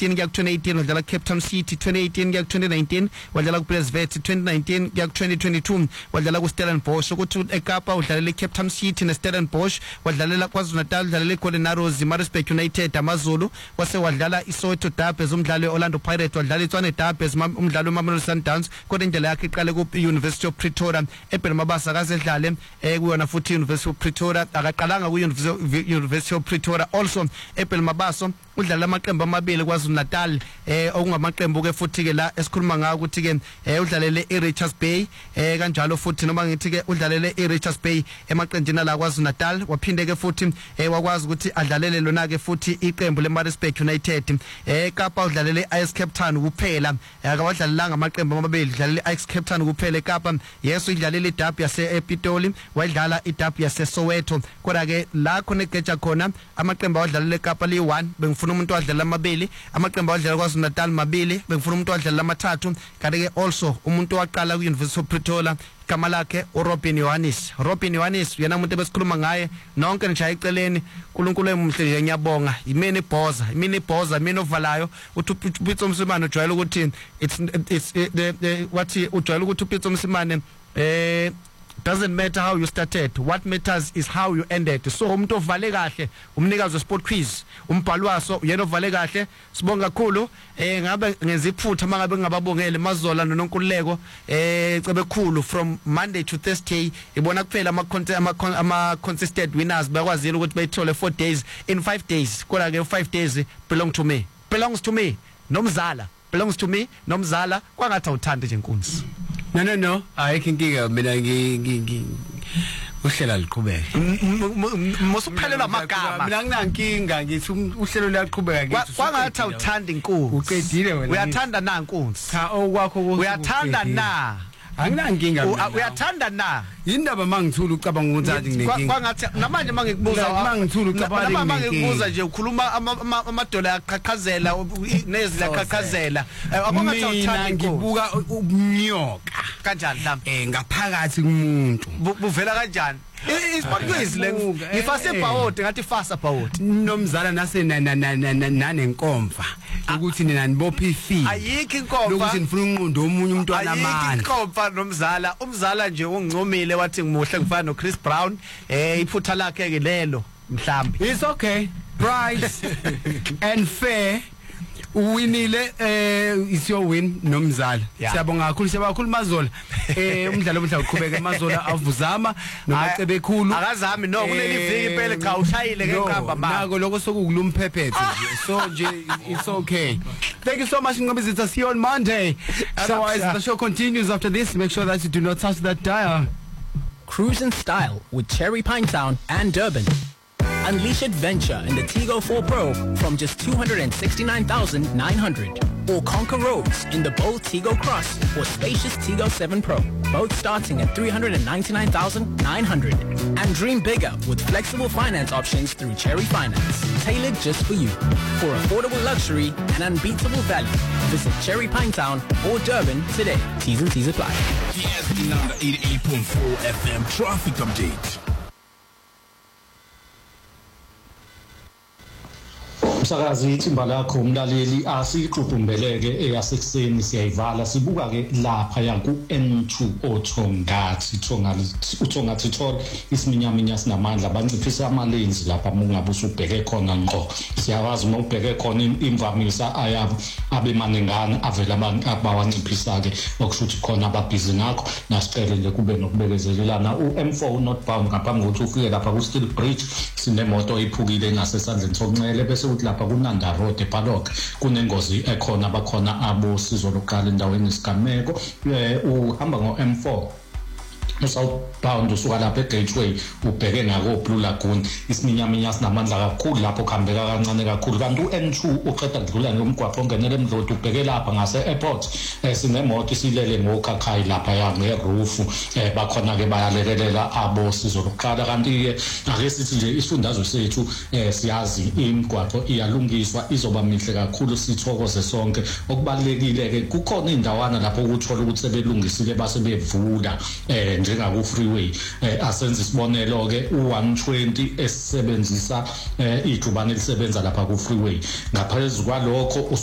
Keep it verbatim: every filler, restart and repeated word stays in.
eighteen kuya twenty eighteen wadlala Cape Town City, twenty eighteen kuya twenty nineteen wadlala ku Presvet, twenty nineteen kuya twenty twenty-two wadlala ku Stellenbosch. Ukuthi eKapa udlalela Cape Town City ne Stellenbosch, wadlalela KwaZulu Natal udlalela Golden Arrows, Maritzburg United amaZulu, wase wadlala iSoweto Derbies umdlalo Orlando Pirates, wadlala iTshwane Derbies umdlalo Mamelodi Sundowns. Kodwa indlela yakhe iqale ku University of Pretoria, eBhele Mabasa akazedlale eh kuyona futhi University of Pretoria, akaqalanga ku University of Pretoria. Also eBhele Mabaso udlala amaqembu amabili KwaZulu Natal eh okungamaqembu ke futhi ke la esikhuluma ngayo ukuthi ke eh udlalele eRichards Bay eh kanjalo futhi noma ngithi ke udlalele eRichards Bay emaqenjini la KwaZulu Natal, waphinde ke futhi eh wakwazi ukuthi adlalele lona ke futhi iqembu leMaritzburg United. eh Kapa udlalele iAjax Cape Town kuphela, akawadlalelanga amaqembu amabili, udlalele iAjax Cape Town kuphela eKapa. Yeso idlalele iDerby yase ePitoli, wadlala iDerby yase Soweto. Kodwa ke la khona egeja khona amaqembu awadlalele eKapa li one, bengifuna umuntu wadlala amabili, amaqembu awadlala KwaZulu Natal mabili, bengifuna umuntu wadlala amathathu. Kanti ke also umuntu waqala ku University of Pretoria igama lakhe uRobin Yohannes. Robin Yohannes uyena umuntu ebesikhuluma ngaye nonke nje ayiceleni. uNkulunkulu emhle nje ngiyabonga, imini ibhoza, imini ibhoza, imini ovalayo. Uthi uPitso Msimane ujwayele ukuthi it's it's the what ujwayele ukuthi uPitso Msimane eh doesn't matter how you started, what matters is how you ended. So umuntu ovale kahle umnikazi wesport quiz umbhalwaso uyena ovale kahle. Sibonga kakhulu eh ngabe ngenza iphutha mangabe ngababongele Mazola noNonkululeko eh cebekhulu from Monday to Thursday. Ibona kuphela ama ama consistent winners bakwazile ukuthi bayithole four days in five days. Kodwa ke five days belong to me, belongs to me. Nomzala belongs to me, nomzala kwangathi awuthande nje Nkunzi. No no no, ayikho inkinga mina ngi uhlelo liqhubeka. Mosuphelela amagama. Mina nginankinga ngithi uhlelo liyaqhubeka ngithi kwangathi awuthanda Nkunzi. Uqedile wena. Uyathanda na Nkunzi? Cha okwakho uyathanda na? Anginankinga mina. Uyathanda na? Indaba mangithula ucabanga ukuthi athi nginenkinga. Kwangathi namanje mangikubuza mangithula ucabanga nginenkinga. Mangikubuza nje ukhuluma amadola yaqhaqhazela nezi yaqhaqhazela. Akwangathi awuthanda ngibuka ukunyoka kanjani mhlawumbe eh ngaphakathi kumuntu. Buvela kanjani? Isport quiz le ngifase bawodi ngathi fasa bawodi. Nomzala nase nanenkomfa ukuthi nina nibopha ifi. Ayikho inkomfa. Lokuthi nifuna unqondo omunye umuntu anamandla. Ayikho inkomfa nomzala. Umzala nje ungincomile wathi ngimuhle ngifana no Chris Brown. Eh iphutha lakhe ke lelo mhlambi. It's okay. Price and fair. Uwinile eh is your win nomzala. Siyabonga kakhulu, siyabonga kakhulu Mazola. Eh umdlalo omhla uqhubeka Mazola avuzama nomacebe ekhulu. Akazami no kuleli viki impela cha ushayile ke nkamba manje. Nako lokho sokukulumphephethe nje. So nje it's okay. Thank you so much Ngobizitha, see you on Monday. Otherwise the show continues after this. Make sure that you do not touch that dial. Cruise in style with Cherry Pinetown and Durban. Unleash adventure in the Tigo four Pro from just two hundred sixty-nine thousand nine hundred. Or conquer roads in the bold Tigo Cross or spacious Tigo seven Pro, both starting at three hundred ninety-nine thousand nine hundred. And dream bigger with flexible finance options through Cherry Finance, tailored just for you. For affordable luxury and unbeatable value, visit Cherry Pinetown or Durban today. T's and C's apply. Here's the number eighty-eight point four F M traffic update. Umsakazi ithimba lakho umlaleli asixubumbeleke eyasekuseni siyayivala sibuka ke lapha yanku N two othongathi thongathi uthongathi thol isiminyaminya sinamandla banciphisa amalenzi lapha mungabe usubheke khona ngqo. Siyawazi uma ubheke khona imvamisa ayabo abemanengana avela abantu abawanciphisa ke okushuthi khona ababhizi ngakho nasicela nje kube nokubekezelelana. u M four northbound ngaphambi kokuthi ufike lapha ku Steel Bridge sinemoto iphukile ngasesandleni sokunxele bese uthi lapha kunanda road ePalok kunengozi ekhona bakhona abo sizo lokuqala endaweni isigameko. Uhamba ngo M four southbound usuka lapha eGateway ubheke ngako Blue Lagoon isiminyaminya sinamandla kakhulu lapho khambeka kancane kakhulu. Kanti u N two uqeda kudlula ngomgwaqo ongenele eMdloti ubheke lapha ngase airport sinemoto isilele ngokhakhaya lapha yange roof bakhona ke bayalekelela abo sizo lokuqala. Kanti ke ake sithi nje isifundazwe sethu siyazi imigwaqo iyalungiswa izoba mihle kakhulu sithokoze sonke. Okubalekile ke kukhona indawana lapho ukuthola ukuthi sebelungisile base bevula eh njengaku freeway asenze isibonelo ke u one twenty esebenzisa ijubane lisebenza lapha ku freeway. Ngaphezulu kwalokho